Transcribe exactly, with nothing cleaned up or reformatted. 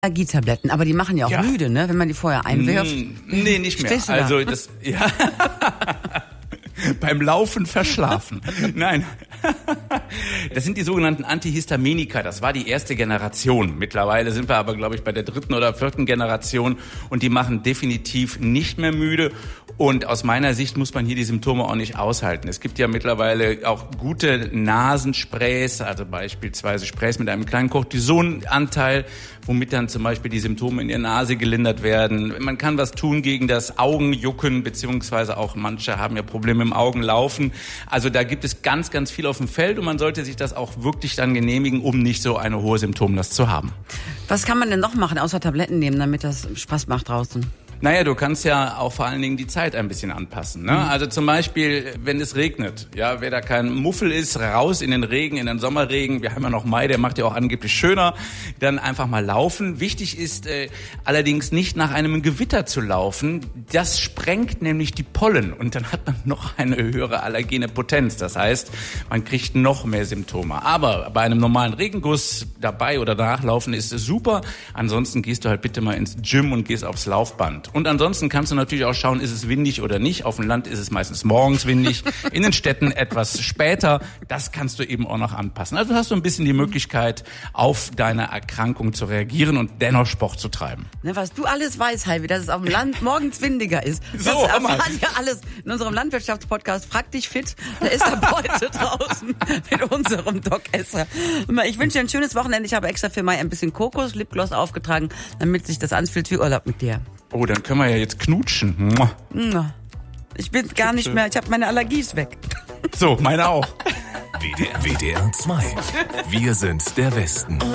Allergietabletten, aber die machen ja auch ja. müde, ne? Wenn man die vorher einwirft. Nee, nicht mehr. Da? Also das, ja. Beim Laufen verschlafen. Nein. Das sind die sogenannten Antihistaminika. Das war die erste Generation. Mittlerweile sind wir aber, glaube ich, bei der dritten oder vierten Generation. Und die machen definitiv nicht mehr müde. Und aus meiner Sicht muss man hier die Symptome auch nicht aushalten. Es gibt ja mittlerweile auch gute Nasensprays, also beispielsweise Sprays mit einem kleinen Cortisonanteil, womit dann zum Beispiel die Symptome in der Nase gelindert werden. Man kann was tun gegen das Augenjucken, beziehungsweise auch manche haben ja Probleme im Augenlaufen. Also da gibt es ganz, ganz viel auf dem Feld und man sollte sich das auch wirklich dann genehmigen, um nicht so eine hohe Symptomlast zu haben. Was kann man denn noch machen, außer Tabletten nehmen, damit das Spaß macht draußen? Naja, du kannst ja auch vor allen Dingen die Zeit ein bisschen anpassen, ne? Also zum Beispiel, wenn es regnet, ja, wer da kein Muffel ist, raus in den Regen, in den Sommerregen. Wir haben ja noch Mai, der macht ja auch angeblich schöner. Dann einfach mal laufen. Wichtig ist äh, allerdings nicht nach einem Gewitter zu laufen. Das sprengt nämlich die Pollen und dann hat man noch eine höhere allergene Potenz. Das heißt, man kriegt noch mehr Symptome. Aber bei einem normalen Regenguss dabei oder danach laufen ist es super. Ansonsten gehst du halt bitte mal ins Gym und gehst aufs Laufband. Und ansonsten kannst du natürlich auch schauen, ist es windig oder nicht. Auf dem Land ist es meistens morgens windig, in den Städten etwas später. Das kannst du eben auch noch anpassen. Also hast du ein bisschen die Möglichkeit, auf deine Erkrankung zu reagieren und dennoch Sport zu treiben. Ne, was du alles weißt, Heidi, dass es auf dem Land morgens windiger ist. Das so, erfahren wir alles in unserem Landwirtschaftspodcast. Frag dich fit. Da ist er heute draußen mit unserem Doc Esser. Ich wünsche dir ein schönes Wochenende. Ich habe extra für Mai ein bisschen Kokos Lipgloss aufgetragen, damit sich das anfühlt wie Urlaub mit dir. Oh, dann können wir ja jetzt knutschen. Ich bin gar nicht mehr, ich habe meine Allergie ist weg. So, meine auch. W D R zwei. Wir sind der Westen.